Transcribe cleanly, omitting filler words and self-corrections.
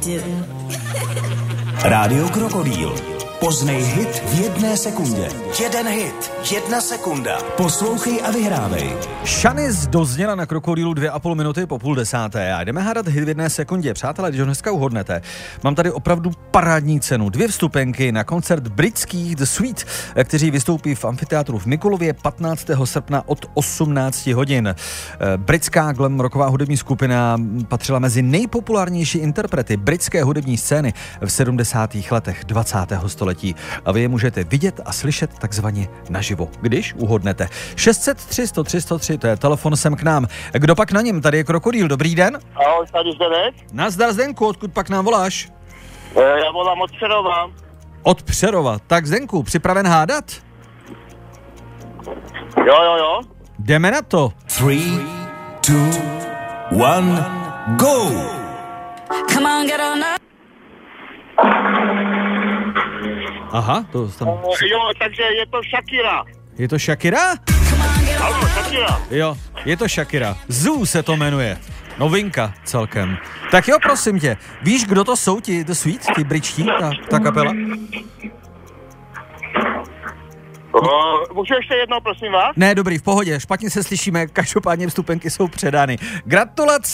do. Rádio Krokodýl. Poznej hit v 1 sekundě. Jeden hit, 1 sekunda. Poslouchej a vyhrávej. Šanis dozněla na Krokodýlu 2,5 minuty po 9:30 a jdeme hádat hit v 1 sekundě. Přátelé, když ho dneska uhodnete, mám tady opravdu parádní cenu. 2 vstupenky na koncert britských The Sweet, kteří vystoupí v amfiteátru v Mikulově 15. srpna od 18 hodin. Britská glam rocková hudební skupina patřila mezi nejpopulárnější interprety britské hudební scény v 70. letech 20. století. A vy je můžete vidět a slyšet takzvaně naživo, když uhodnete. 603 103 103, to je telefon sem k nám. Kdo pak na něm? Tady je Krokodýl, dobrý den. Ahoj, tady Zdeněk. Nazdar Zdenku, odkud pak nám voláš? Já volám od Přerova. Od Přerova. Tak Zdenku, připraven hádat? Jo. Jdeme na to. 3, 2, 1, go! Come on, get on up. Aha, to tam... Jo, takže je to Shakira. Je to Shakira? Ano, Shakira. Jo, je to Shakira. Zoo se to jmenuje. Novinka celkem. Tak jo, prosím tě, víš, kdo to jsou ti The Sweet, ti britští, ta kapela? Můžu ještě jednou, prosím vás? Ne, dobrý, v pohodě, špatně se slyšíme, každopádně vstupenky jsou předány. Gratulace!